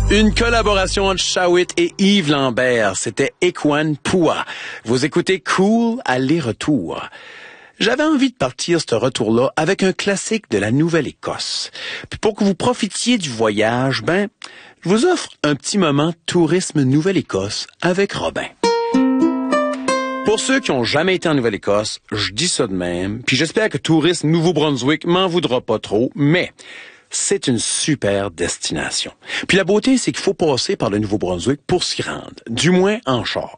Une collaboration entre Shawit et Yves Lambert, c'était Ekwan Pua. Vous écoutez Cool aller-retour. J'avais envie de partir ce retour-là avec un classique de la Nouvelle-Écosse. Puis pour que vous profitiez du voyage, je vous offre un petit moment tourisme Nouvelle-Écosse avec Robin. Pour ceux qui ont jamais été en Nouvelle-Écosse, je dis ça de même, puis j'espère que Tourisme Nouveau-Brunswick m'en voudra pas trop, mais c'est une super destination. Puis la beauté, c'est qu'il faut passer par le Nouveau-Brunswick pour s'y rendre, du moins en char.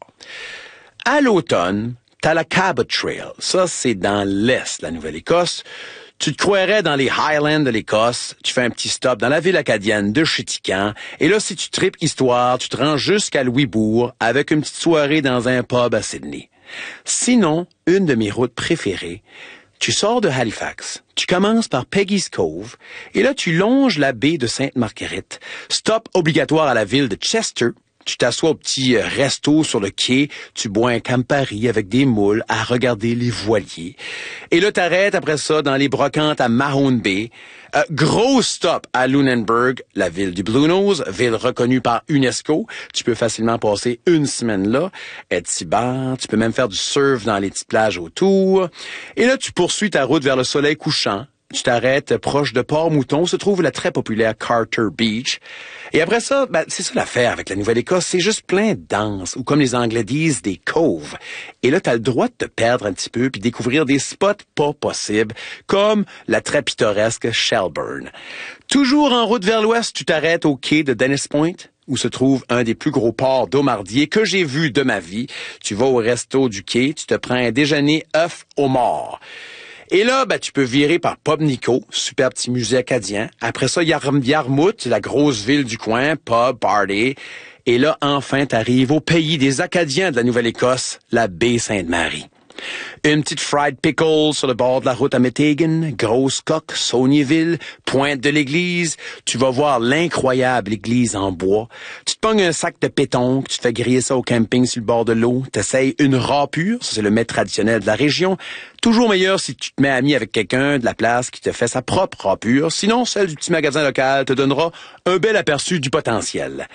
À l'automne, t'as la Cabot Trail. Ça, c'est dans l'est de la Nouvelle-Écosse. Tu te croirais dans les Highlands de l'Écosse, tu fais un petit stop dans la ville acadienne de Chitican, et là, si tu tripes histoire, tu te rends jusqu'à Louisbourg avec une petite soirée dans un pub à Sydney. Sinon, une de mes routes préférées, tu sors de Halifax, tu commences par Peggy's Cove, et là, tu longes la baie de Sainte-Marguerite, stop obligatoire à la ville de Chester. Tu t'assois au petit resto sur le quai, tu bois un Campari avec des moules à regarder les voiliers. Et là, t'arrêtes après ça dans les brocantes à Mahone Bay. Gros stop à Lunenburg, la ville du Bluenose, ville reconnue par UNESCO. Tu peux facilement passer une semaine là, être si bar, tu peux même faire du surf dans les petites plages autour. Et là, tu poursuis ta route vers le soleil couchant. Tu t'arrêtes proche de Port-Mouton, se trouve la très populaire Carter Beach. Et après ça, c'est ça l'affaire avec la Nouvelle-Écosse, c'est juste plein de danses, ou comme les Anglais disent, des coves. Et là, t'as le droit de te perdre un petit peu puis découvrir des spots pas possibles, comme la très pittoresque Shelburne. Toujours en route vers l'ouest, tu t'arrêtes au quai de Dennis Point, où se trouve un des plus gros ports d'Aumardier que j'ai vu de ma vie. Tu vas au resto du quai, tu te prends un déjeuner œuf au mort. Et là, tu peux virer par Pub Nico, super petit musée acadien. Après ça, Yarmouth, la grosse ville du coin, pub, party. Et là, enfin, t'arrives au pays des Acadiens de la Nouvelle-Écosse, la baie Sainte-Marie. Une petite fried pickle sur le bord de la route à Metighan, grosse coque, Saulniéville, pointe de l'église. Tu vas voir l'incroyable église en bois. Tu te pognes un sac de pétanque, tu te fais griller ça au camping sur le bord de l'eau. T'essayes une râpure, ça c'est le mets traditionnel de la région. Toujours meilleur si tu te mets ami avec quelqu'un de la place qui te fait sa propre râpure. Sinon, celle du petit magasin local te donnera un bel aperçu du potentiel.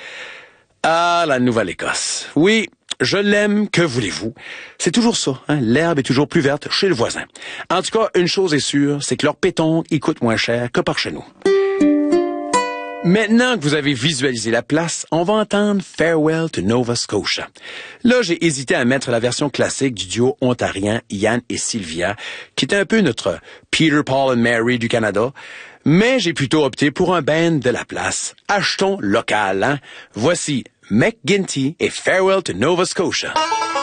Ah, la Nouvelle-Écosse. Oui, je l'aime, que voulez-vous? C'est toujours ça, l'herbe est toujours plus verte chez le voisin. En tout cas, une chose est sûre, c'est que leur pétanque, il coûte moins cher que par chez nous. Maintenant que vous avez visualisé la place, on va entendre Farewell to Nova Scotia. Là, j'ai hésité à mettre la version classique du duo ontarien Ian et Sylvia, qui est un peu notre Peter, Paul and Mary du Canada. Mais j'ai plutôt opté pour un band de la place. Achetons local, Voici McGinty et Farewell to Nova Scotia.